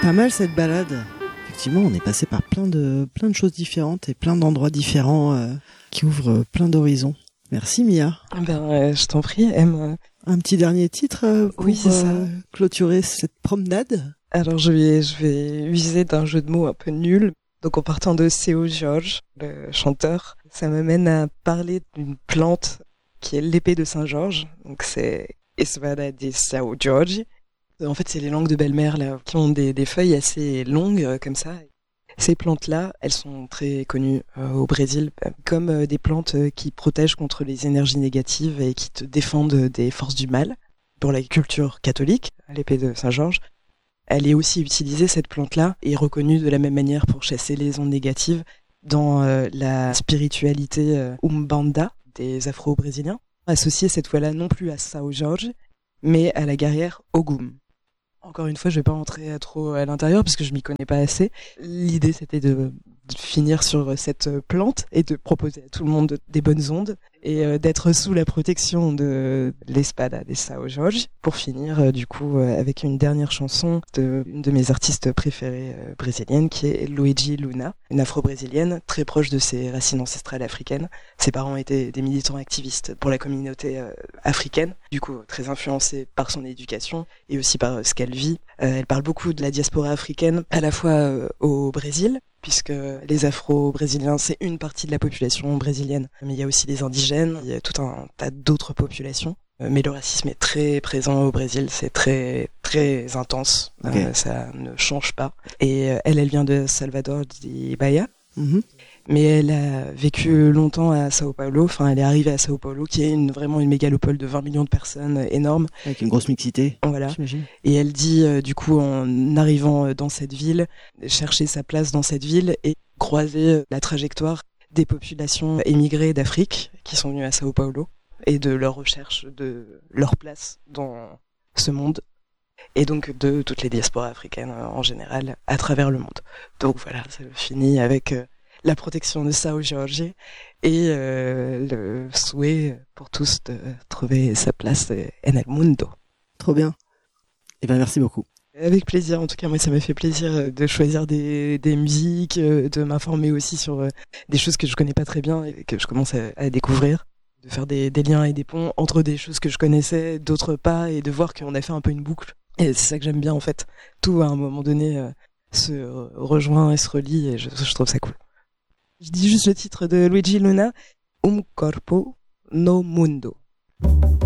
Pas mal cette balade. Effectivement, on est passé par plein de choses différentes et plein d'endroits différents qui ouvrent plein d'horizons. Merci Mia. Je t'en prie, M. Un petit dernier titre pour Oui, c'est ça. Clôturer cette promenade. Alors je vais user d'un jeu de mots un peu nul. Donc en partant de Seu Jorge, le chanteur, ça m'amène à parler d'une plante qui est l'épée de Saint-Georges. Donc c'est Espada de Seu Jorge. En fait, c'est les langues de belle-mère là qui ont des feuilles assez longues comme ça. Ces plantes-là, elles sont très connues au Brésil comme des plantes qui protègent contre les énergies négatives et qui te défendent des forces du mal. Pour la culture catholique, l'épée de Saint-Georges, elle est aussi utilisée, cette plante-là, et reconnue de la même manière pour chasser les ondes négatives dans la spiritualité Umbanda des Afro-Brésiliens, associée cette fois-là non plus à Sao Jorge, mais à la guerrière Ogum. Encore une fois, je vais pas rentrer trop à l'intérieur parce que je m'y connais pas assez. L'idée, c'était de finir sur cette plante et de proposer à tout le monde des bonnes ondes et d'être sous la protection de l'Espada de Sao Jorge pour finir du coup avec une dernière chanson d'une de mes artistes préférées brésiliennes qui est Luigi Luna, une afro-brésilienne très proche de ses racines ancestrales africaines. Ses parents étaient des militants activistes pour la communauté africaine, du coup très influencée par son éducation et aussi par ce qu'elle vit. Elle parle beaucoup de la diaspora africaine à la fois au Brésil, puisque les Afro-Brésiliens, c'est une partie de la population brésilienne. Mais il y a aussi les indigènes, il y a tout un tas d'autres populations. Mais le racisme est très présent au Brésil, c'est très très intense, Okay. Ça ne change pas. Et elle vient de Salvador de Bahia. Mm-hmm. Mais elle a vécu longtemps à Sao Paulo, enfin elle est arrivée à Sao Paulo, qui est vraiment une mégalopole de 20 millions de personnes, énorme. Avec une grosse mixité, voilà. J'imagine. Et elle dit, du coup, en arrivant dans cette ville, chercher sa place dans cette ville et croiser la trajectoire des populations émigrées d'Afrique qui sont venues à Sao Paulo et de leur recherche de leur place dans ce monde et donc de toutes les diasporas africaines en général à travers le monde. Donc voilà, ça finit avec la protection de Sao Jorge et le souhait pour tous de trouver sa place en el mundo. Trop bien. Eh ben merci beaucoup. Avec plaisir, en tout cas moi ça m'a fait plaisir de choisir des musiques, de m'informer aussi sur des choses que je connais pas très bien et que je commence à découvrir, de faire des liens et des ponts entre des choses que je connaissais, d'autres pas, et de voir qu'on a fait un peu une boucle. Et c'est ça que j'aime bien en fait. Tout à un moment donné se rejoint et se relie et je trouve ça cool. Je dis juste le titre de Luigi Luna, Corpo no Mundo.